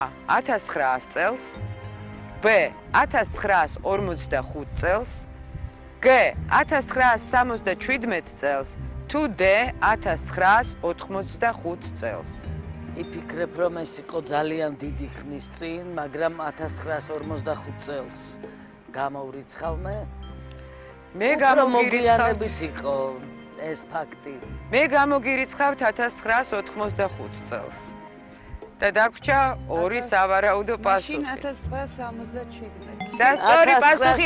1900 წელს, B 1945 წელს, G 1977 წელს, თუ D 1985 წელს. იფიქრებ, რომ ეს იყო ძალიან დიდი ხნის წინ, მაგრამ 1945 წელს გამოვრიცხავმე. მე გამოგირიცხავთ იყო ეს ფაქტი. მე გამოგირიცხავთ 1985 წელს. და დაგვრჩა ორი სავარაუდო პასუხი. მაშინ 1977. და სწორი პასუხი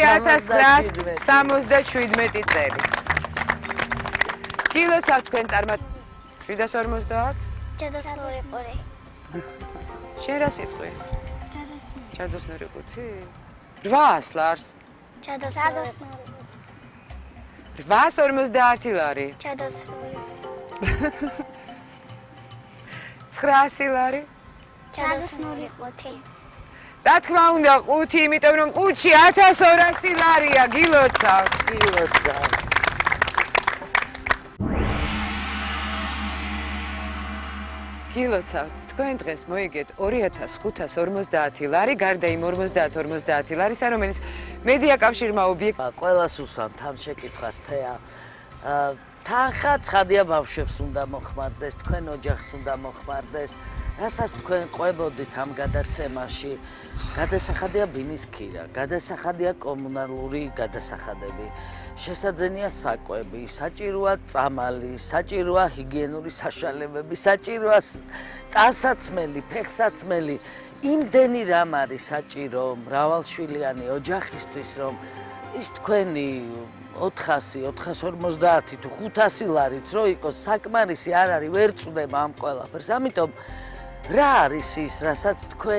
1977 წელი. გილოცავთ თქვენ წარმატ 750? ჩადოსნური ყური. შენ რა სიტყვი? ჩადოსნური ყუთი? 800 ლარს. ჩადოსნური. 850 ლარი. ჩადოსნური. 900 ლარი. ჩადოსნური ყუთი. რა თქმა უნდა, ყუთი, იმიტომ რომ ყუთში 1200 ლარია, გილოცავთ. გილოცავთ, თქვენ დღეს მოიგეთ 2550 ლარი, გარდა იმ 50 ლარისა, რომელიც მედია კავშირმა ყველას უსვამთ ამ შეკითხვას თეა. თანხა ცხადია ბავშვებს უნდა მოხმარდეს, თქვენ ოჯახს უნდა მოხმარდეს. რასაც თქვენ ყვებოდით ამ გადაცემაში, გადასახადია ბინის ქირა, გადასახადია კომუნალური გადასახადები, შესაძენია საკვები, საჭიროა წამალი, საჭიროა ჰიგიენური საშუალებები, საჭიროა ტანსაცმელი, ფეხსაცმელი. იმდენი რამ არის საჭირო მრავალშვილიანი ოჯახისთვის, რომ ის თქვენი 400, 450 თუ 500 ლარიც რო იყოს საკმარისი არ არის, ვერ წვდება ამ ყველაფერს. ამიტომ რა არის ის, რასაც თქვენ